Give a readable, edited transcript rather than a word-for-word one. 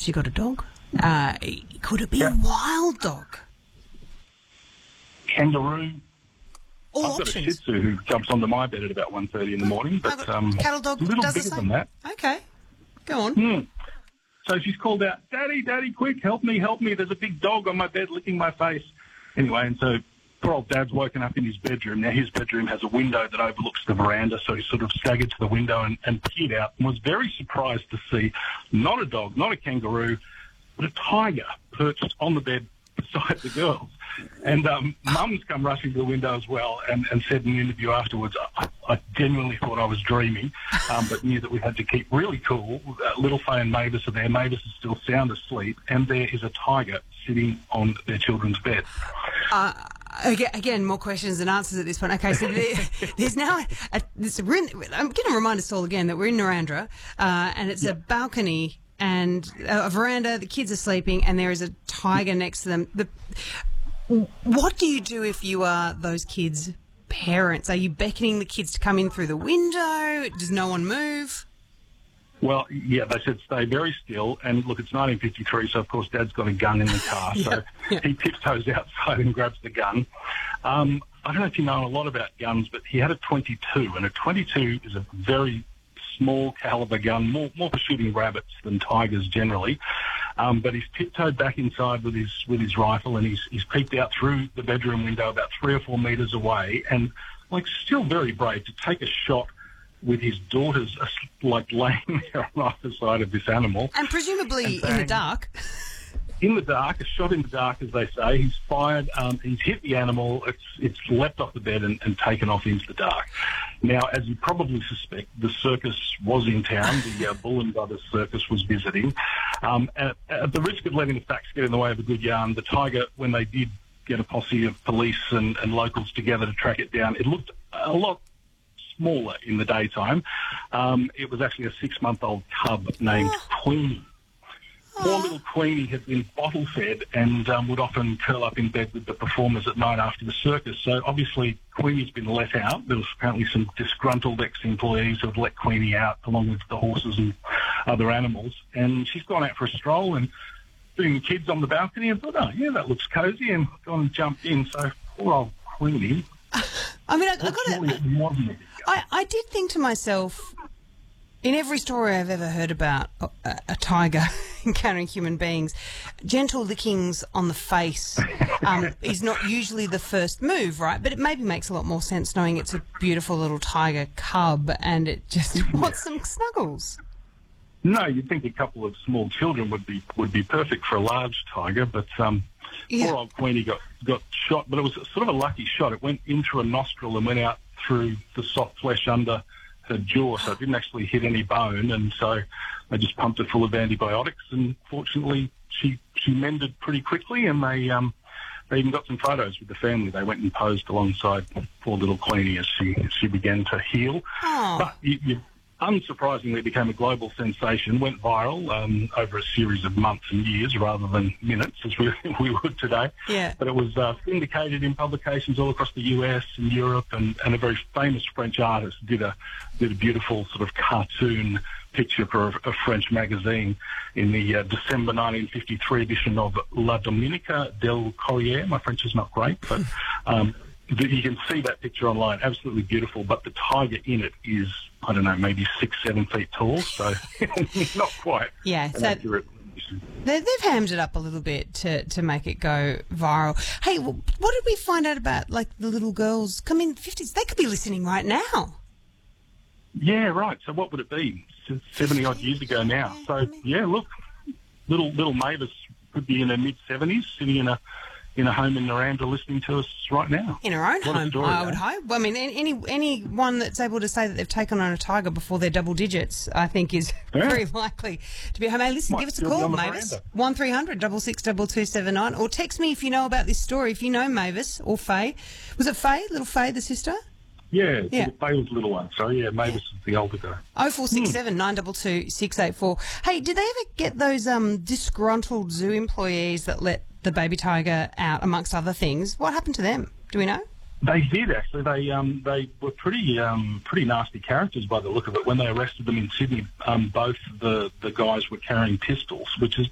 She got a dog. Could it be a wild dog? Kangaroo. All I've got a options. Shih Tzu who jumps onto my bed at about 1:30 in the morning, but cattle dog a little does the bigger same. than that. Okay, go on. So she's called out, Daddy, Daddy, quick, help me, there's a big dog on my bed licking my face. Anyway, and so poor old Dad's woken up in his bedroom. Now his bedroom has a window that overlooks the veranda, so he sort of staggered to the window and peered out and was very surprised to see not a dog, not a kangaroo, but a tiger perched on the bed beside the girls. And Mum's come rushing to the window as well and said in an interview afterwards, I genuinely thought I was dreaming, but knew that we had to keep really cool. Little Faye and Mavis are there. Mavis is still sound asleep, and there is a tiger sitting on their children's bed. Again, more questions than answers at this point. Okay, so there's now I'm going to remind us all again that we're in Narrandera, and it's a balcony and a veranda. The kids are sleeping, and there is a tiger next to them. What do you do if you are those kids' parents? Are you beckoning the kids to come in through the window? Does no one move? Well, yeah, they said stay very still. And look, it's 1953, so of course Dad's got a gun in the car. So he tiptoes outside and grabs the gun. I don't know if you know a lot about guns, but he had a .22, and a .22 is a very small caliber gun, more for shooting rabbits than tigers generally. But he's tiptoed back inside with his rifle, and he's peeked out through the bedroom window about 3 or 4 metres away, and still very brave to take a shot with his daughters laying there on either side of this animal. And presumably in the dark. In the dark, a shot in the dark, as they say. He's fired, he's hit the animal, it's leapt off the bed and taken off into the dark. Now, as you probably suspect, the circus was in town. The Bullen Brothers Circus was visiting. At the risk of letting the facts get in the way of a good yarn, the tiger, when they did get a posse of police and locals together to track it down, it looked a lot smaller in the daytime. It was actually a 6-month-old cub named Queenie. Poor little Queenie had been bottle-fed and would often curl up in bed with the performers at night after the circus. So obviously Queenie's been let out. There was apparently some disgruntled ex-employees who had let Queenie out along with the horses and other animals. And she's gone out for a stroll and seen the kids on the balcony and thought, oh, yeah, that looks cosy, and gone and jumped in. So poor old Queenie. I mean, I did think to myself, in every story I've ever heard about a tiger encountering human beings, gentle lickings on the face is not usually the first move, right? But it maybe makes a lot more sense knowing it's a beautiful little tiger cub and it just wants some snuggles. No, you'd think a couple of small children would be perfect for a large tiger, but poor old Queenie got shot, but it was sort of a lucky shot. It went in through a nostril and went out through the soft flesh under her jaw, so it didn't actually hit any bone, and so they just pumped her full of antibiotics, and fortunately she mended pretty quickly, and they even got some photos with the family. They went and posed alongside poor little Queenie as she began to heal. Oh. But you unsurprisingly, it became a global sensation, went viral over a series of months and years rather than minutes, as we would today. Yeah. But it was syndicated in publications all across the US and Europe, and a very famous French artist did a beautiful sort of cartoon picture for a French magazine in the December 1953 edition of La Dominica del Courrier. My French is not great, but you can see that picture online. Absolutely beautiful, but the tiger in it is, I don't know, maybe 6-7 feet tall, so not quite an accurate. They've hammed it up a little bit to make it go viral. Hey, what did we find out about, the little girls? Come in 50s, they could be listening right now. Yeah, right. So what would it be? 70-odd years ago now. So, yeah, look, little Mavis could be in her mid-70s, sitting in a home in Narrandera listening to us right now. In her own home, story, I would hope. I mean, anyone that's able to say that they've taken on a tiger before they're double digits, I think is very likely to be home. Hey, listen, give us a call, Mavis. 1300 662 or text me if you know about this story, if you know Mavis or Faye. Was it Faye, little Faye, the sister? Yeah. Faye was the little one. So, yeah, Mavis is the older guy. 0467 922 684. Hey, did they ever get those disgruntled zoo employees that let the baby tiger out, amongst other things? What happened to them? Do we know? They did, actually. They were pretty nasty characters by the look of it. When they arrested them in Sydney, both the guys were carrying pistols, which is